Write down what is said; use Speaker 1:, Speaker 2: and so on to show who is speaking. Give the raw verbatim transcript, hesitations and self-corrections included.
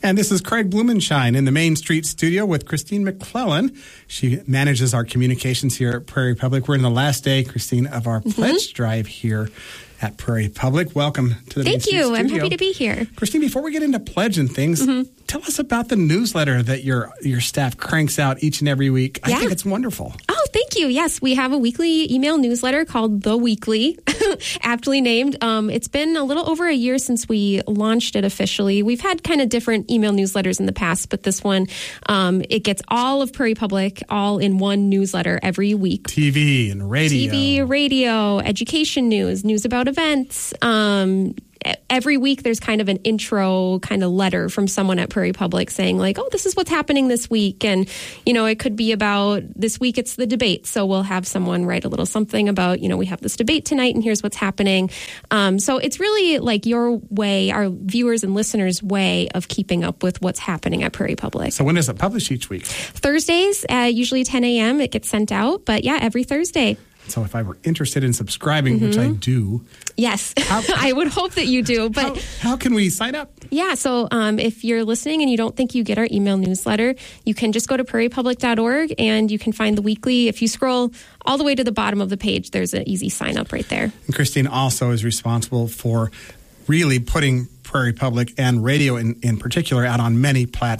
Speaker 1: And this is Craig Blumenshine in the Main Street studio with Christine McClellan. She manages our communications here at Prairie Public. We're in the last day, Christine, of our mm-hmm. pledge drive here at Prairie Public. Welcome to the Main Street studio.
Speaker 2: Thank you. I'm happy to be here.
Speaker 1: Christine, before we get into pledge and things, mm-hmm. tell us about the newsletter that your your staff cranks out each and every week. I yeah. think it's wonderful.
Speaker 2: Oh, thank you. Yes, we have a weekly email newsletter called The Weekly, aptly named. Um, it's been a little over a year since we launched it officially. We've had kind of different email newsletters in the past, but this one, um, it gets all of Prairie Public all in one newsletter every week.
Speaker 1: T V and radio.
Speaker 2: T V, radio, education news, news about events. Um, every week there's kind of an intro kind of letter from someone at Prairie Public saying like, oh, this is what's happening this week. And, you know, it could be about this week it's the debate. So we'll have someone write a little something about, you know, we have this debate tonight and here's what's happening. Um, so it's really like your way, our viewers and listeners' way of keeping up with what's happening at Prairie Public.
Speaker 1: So when does it publish each week?
Speaker 2: Thursdays, uh, usually ten a.m. it gets sent out. But yeah, every Thursday.
Speaker 1: So if I were interested in subscribing, mm-hmm. which I do.
Speaker 2: Yes, how, I would hope that you do. But
Speaker 1: how, how can we sign up?
Speaker 2: Yeah, so um, if you're listening and you don't think you get our email newsletter, you can just go to prairie public dot org and you can find the weekly. If you scroll all the way to the bottom of the page, there's an easy sign up right there.
Speaker 1: And Christine also is responsible for really putting Prairie Public and radio in, in particular out on many platforms.